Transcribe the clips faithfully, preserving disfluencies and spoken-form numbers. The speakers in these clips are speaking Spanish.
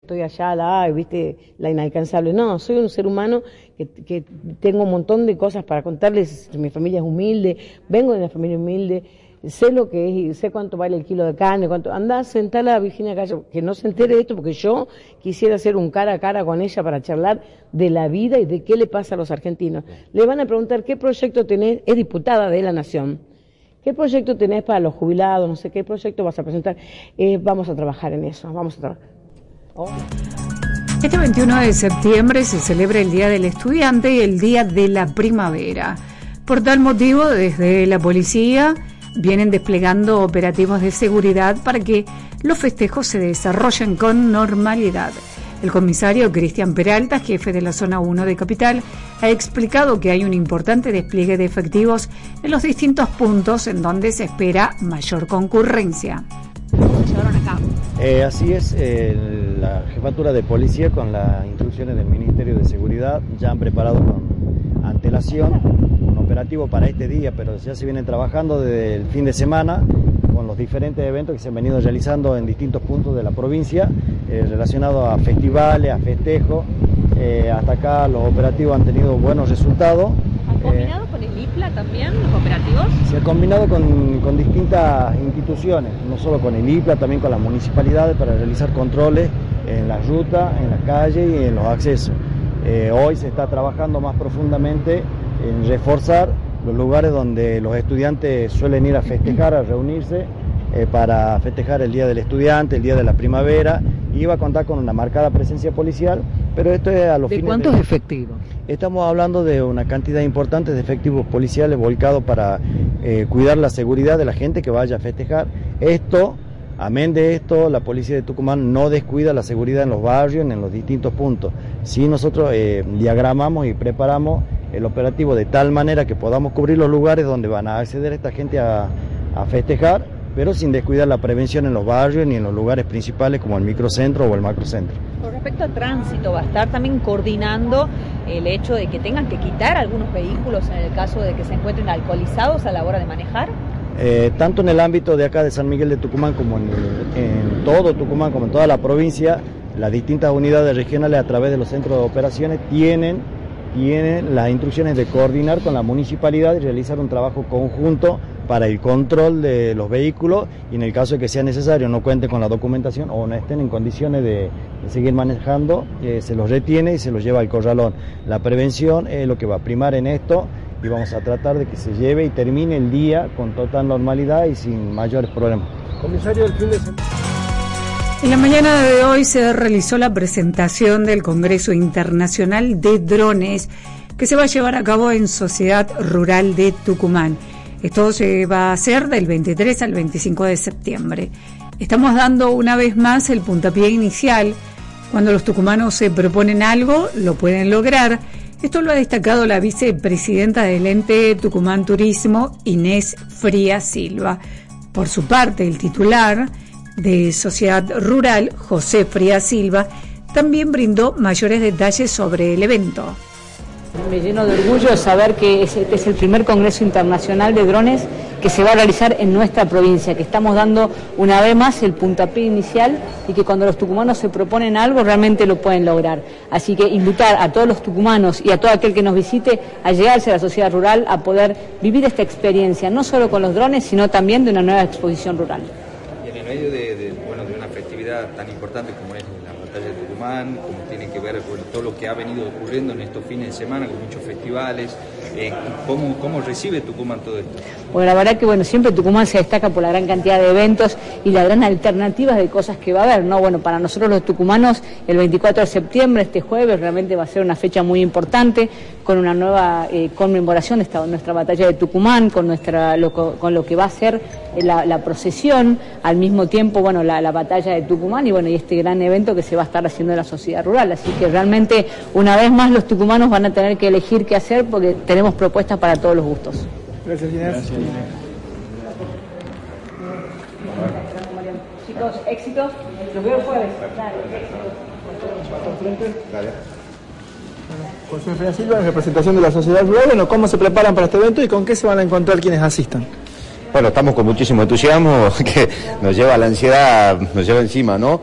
estoy allá, la, viste, la inalcanzable. No, soy un ser humano que, que tengo un montón de cosas para contarles. Mi familia es humilde, vengo de una familia humilde, sé lo que es, sé cuánto vale el kilo de carne, cuánto. Andá, sentala a Virginia Gallo, que no se entere de esto, porque yo quisiera hacer un cara a cara con ella para charlar de la vida y de qué le pasa a los argentinos. Le van a preguntar qué proyecto tenés, es diputada de la Nación. ¿Qué proyecto tenés para los jubilados? No sé qué proyecto vas a presentar. Eh, vamos a trabajar en eso, vamos a trabajar. Oh. Este veintiuno de septiembre se celebra el Día del Estudiante y el Día de la Primavera. Por tal motivo, desde la policía vienen desplegando operativos de seguridad para que los festejos se desarrollen con normalidad. El comisario Cristian Peralta, jefe de la zona uno de Capital, ha explicado que hay un importante despliegue de efectivos en los distintos puntos en donde se espera mayor concurrencia. ¿Cómo se llevaron a cabo? Eh, así es, eh, la jefatura de policía con las instrucciones del Ministerio de Seguridad ya han preparado con antelación un operativo para este día, pero ya se vienen trabajando desde el fin de semana con los diferentes eventos que se han venido realizando en distintos puntos de la provincia, eh, relacionados a festivales, a festejos. Eh, hasta acá los operativos han tenido buenos resultados. ¿Han combinado eh, con el I P L A también los operativos? Se ha combinado con, con distintas instituciones, no solo con el I P L A, también con las municipalidades para realizar controles en las rutas, en las calles y en los accesos. Eh, hoy se está trabajando más profundamente en reforzar los lugares donde los estudiantes suelen ir a festejar, a reunirse eh, para festejar el Día del Estudiante, el Día de la Primavera, y va a contar con una marcada presencia policial, pero esto es a los ¿De fines cuántos de... efectivos? Estamos hablando de una cantidad importante de efectivos policiales volcados para eh, cuidar la seguridad de la gente que vaya a festejar. Esto, amén de esto, la policía de Tucumán no descuida la seguridad en los barrios, en los distintos puntos. Sí, nosotros eh, diagramamos y preparamos el operativo de tal manera que podamos cubrir los lugares donde van a acceder esta gente a, a festejar, pero sin descuidar la prevención en los barrios ni en los lugares principales como el microcentro o el macrocentro. Con respecto a tránsito, va a estar también coordinando el hecho de que tengan que quitar algunos vehículos en el caso de que se encuentren alcoholizados a la hora de manejar. Eh, tanto en el ámbito de acá de San Miguel de Tucumán como en, en todo Tucumán, como en toda la provincia, las distintas unidades regionales a través de los centros de operaciones tienen tienen las instrucciones de coordinar con la municipalidad y realizar un trabajo conjunto para el control de los vehículos y en el caso de que sea necesario no cuenten con la documentación o no estén en condiciones de, de seguir manejando, eh, se los retiene y se los lleva al corralón. La prevención es lo que va a primar en esto y vamos a tratar de que se lleve y termine el día con total normalidad y sin mayores problemas. Comisario, el fin de semana. En la mañana de hoy se realizó la presentación del Congreso Internacional de Drones que se va a llevar a cabo en Sociedad Rural de Tucumán. Esto se va a hacer del veintitrés al veinticinco de septiembre. Estamos dando una vez más el puntapié inicial. Cuando los tucumanos se proponen algo, lo pueden lograr. Esto lo ha destacado la vicepresidenta del ente Tucumán Turismo, Inés Frías Silva. Por su parte, el titular de Sociedad Rural, José Frías Silva, también brindó mayores detalles sobre el evento. Me lleno de orgullo de saber que este es el primer Congreso Internacional de Drones que se va a realizar en nuestra provincia, que estamos dando una vez más el puntapié inicial y que cuando los tucumanos se proponen algo realmente lo pueden lograr. Así que invitar a todos los tucumanos y a todo aquel que nos visite a llegarse a la sociedad rural a poder vivir esta experiencia, no solo con los drones, sino también de una nueva exposición rural. Y en el medio de, de, bueno, de una festividad tan importante como es la batalla de Tucumán, como tiene que ver con todo lo que ha venido ocurriendo en estos fines de semana, con muchos festivales, eh, ¿cómo, ¿cómo recibe Tucumán todo esto? Bueno, la verdad que bueno, siempre Tucumán se destaca por la gran cantidad de eventos y la gran alternativa de cosas que va a haber, ¿no? Bueno, para nosotros los tucumanos, el veinticuatro de septiembre, este jueves, realmente va a ser una fecha muy importante, con una nueva eh, conmemoración de esta, nuestra batalla de Tucumán, con, nuestra, lo, con lo que va a ser la, la procesión, al mismo tiempo, bueno, la, la batalla de Tucumán y bueno, y este gran evento que se va a estar haciendo en la sociedad rural. Así que realmente, una vez más, los tucumanos van a tener que elegir qué hacer porque tenemos propuestas para todos los gustos. Gracias, Inés. Gracias, Inés. Chicos, éxitos. Los veo el jueves. Dale, éxitos. Dale. José Frías Silva, en representación de la sociedad rural, bueno, ¿cómo se preparan para este evento y con qué se van a encontrar quienes asistan? Bueno, estamos con muchísimo entusiasmo que nos lleva a la ansiedad, nos lleva encima, ¿no?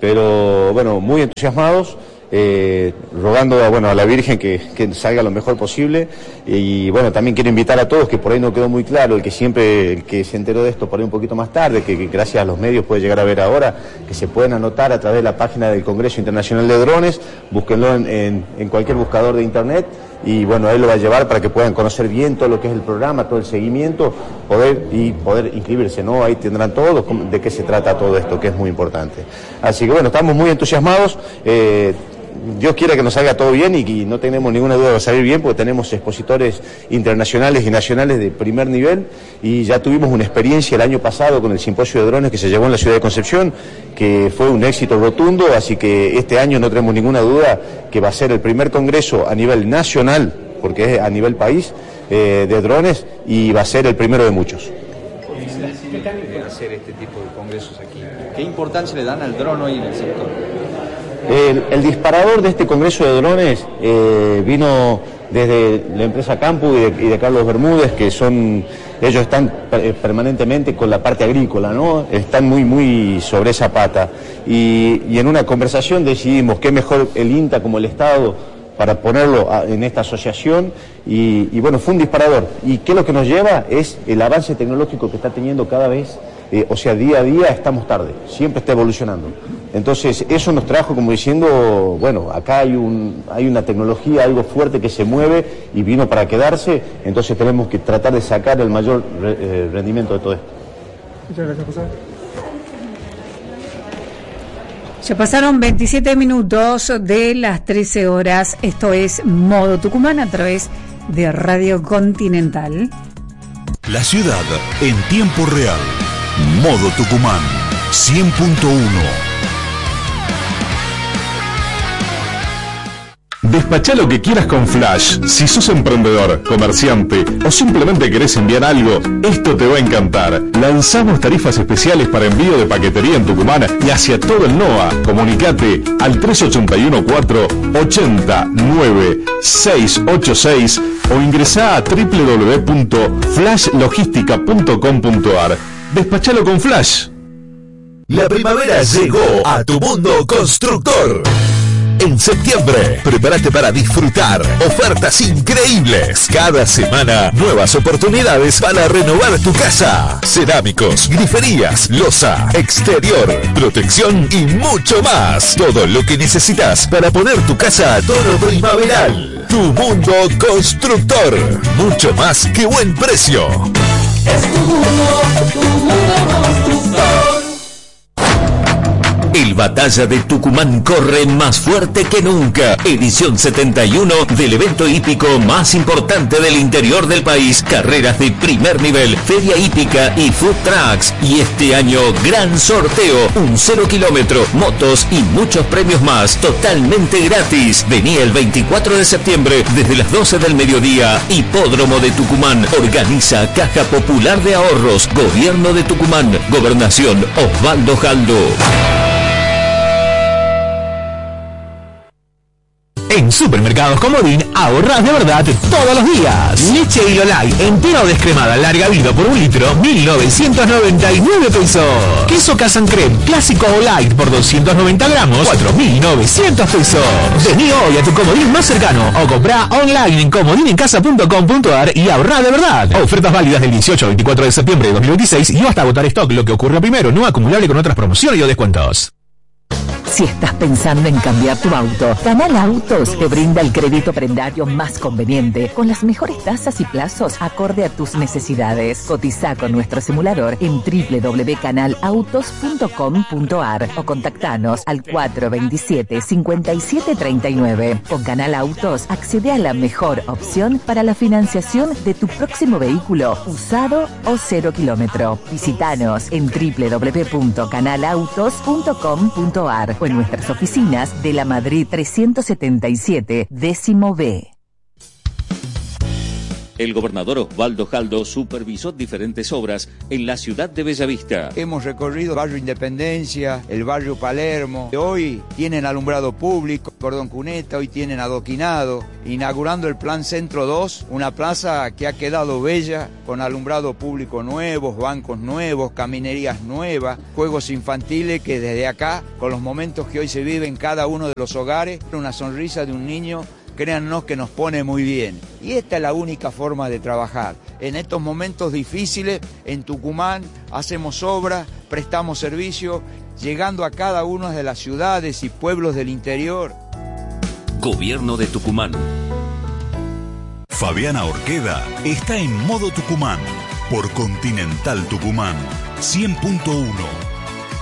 pero bueno, muy entusiasmados. Eh, rogando a, bueno, a la Virgen que, que salga lo mejor posible y bueno, también quiero invitar a todos, que por ahí no quedó muy claro, el que siempre, el que se enteró de esto por ahí un poquito más tarde, que, que gracias a los medios puede llegar a ver ahora, que se pueden anotar a través de la página del Congreso Internacional de Drones, búsquenlo en, en, en cualquier buscador de internet y bueno, él lo va a llevar para que puedan conocer bien todo lo que es el programa, todo el seguimiento, poder y poder inscribirse, ¿no? Ahí tendrán todos de qué se trata todo esto, que es muy importante. Así que bueno, estamos muy entusiasmados. eh, Dios quiera que nos salga todo bien y que no tenemos ninguna duda de salir bien, porque tenemos expositores internacionales y nacionales de primer nivel y ya tuvimos una experiencia el año pasado con el simposio de drones que se llevó en la ciudad de Concepción, que fue un éxito rotundo, así que este año no tenemos ninguna duda que va a ser el primer congreso a nivel nacional, porque es a nivel país, eh, de drones, y va a ser el primero de muchos. Hacer este tipo de congresos aquí, ¿qué importancia le dan al dron hoy en el sector? El, el disparador de este Congreso de Drones eh, vino desde la empresa Campus y de, y de Carlos Bermúdez, que son, ellos están per, permanentemente con la parte agrícola, ¿no? Están muy, muy sobre esa pata. Y, y en una conversación decidimos que mejor el INTA como el Estado para ponerlo a, en esta asociación y, y bueno, fue un disparador. ¿Y qué es lo que nos lleva? Es el avance tecnológico que está teniendo cada vez, eh, o sea, día a día estamos tarde, siempre está evolucionando. Entonces eso nos trajo como diciendo, bueno, acá hay un hay una tecnología, algo fuerte que se mueve y vino para quedarse, entonces tenemos que tratar de sacar el mayor re, eh, rendimiento de todo esto. Muchas gracias, José. Ya pasaron veintisiete minutos de las trece horas, esto es Modo Tucumán a través de Radio Continental. La ciudad en tiempo real. Modo Tucumán, cien punto uno. Despachá lo que quieras con Flash. Si sos emprendedor, comerciante o simplemente querés enviar algo, esto te va a encantar. Lanzamos tarifas especiales para envío de paquetería en Tucumán y hacia todo el NOA. Comunicate al tres ocho uno cuatro ocho nueve seis ocho seis o ingresá a doble u doble u doble u punto flash logística punto com punto a r. Despachalo con Flash. La primavera llegó a tu mundo constructor. En septiembre, prepárate para disfrutar ofertas increíbles. Cada semana, nuevas oportunidades para renovar tu casa. Cerámicos, griferías, loza, exterior, protección y mucho más. Todo lo que necesitas para poner tu casa a tono primaveral. Tu mundo constructor. Mucho más que buen precio. Es tu mundo, tu mundo constructor. El Batalla de Tucumán corre más fuerte que nunca. Edición setenta y uno del evento hípico más importante del interior del país. Carreras de primer nivel, feria hípica y food trucks. Y este año, gran sorteo, un cero kilómetro, motos y muchos premios más, totalmente gratis. Vení el veinticuatro de septiembre desde las doce del mediodía. Hipódromo de Tucumán. Organiza Caja Popular de Ahorros. Gobierno de Tucumán. Gobernación Osvaldo Jaldo. En Supermercados Comodín ahorrás de verdad todos los días. Leche Hilo Light entera o descremada larga vida por un litro, mil novecientos noventa y nueve pesos. Queso Casan Creme clásico o light por doscientos noventa gramos, cuatro mil novecientos pesos. Vení hoy a tu Comodín más cercano o comprá online en comodinencasa punto com punto a r y ahorrá de verdad. Ofertas válidas del dieciocho al veinticuatro de septiembre de dos mil veintiséis y hasta agotar stock, lo que ocurra primero, no acumulable con otras promociones o descuentos. Si estás pensando en cambiar tu auto, Canal Autos te brinda el crédito prendario más conveniente, con las mejores tasas y plazos acorde a tus necesidades. Cotiza con nuestro simulador en doble u doble u doble u punto canal autos punto com punto a r o contactanos al cuatro veintisiete cincuenta y siete treinta y nueve. Con Canal Autos accede a la mejor opción para la financiación de tu próximo vehículo, usado o cero kilómetro. Visítanos en doble u doble u doble u punto canal autos punto com punto a r o en nuestras oficinas de la Madrid trescientos setenta y siete, décimo B. El gobernador Osvaldo Jaldo supervisó diferentes obras en la ciudad de Bellavista. Hemos recorrido el barrio Independencia, el barrio Palermo. Hoy tienen alumbrado público, Cordón Cuneta, hoy tienen adoquinado, inaugurando el Plan Centro dos, una plaza que ha quedado bella, con alumbrado público nuevos, bancos nuevos, caminerías nuevas, juegos infantiles que desde acá, con los momentos que hoy se viven en cada uno de los hogares, una sonrisa de un niño, créannos que nos pone muy bien. Y esta es la única forma de trabajar. En estos momentos difíciles, en Tucumán, hacemos obra, prestamos servicio, llegando a cada una de las ciudades y pueblos del interior. Gobierno de Tucumán. Fabiana Orqueda está en modo Tucumán, por Continental Tucumán, cien punto uno.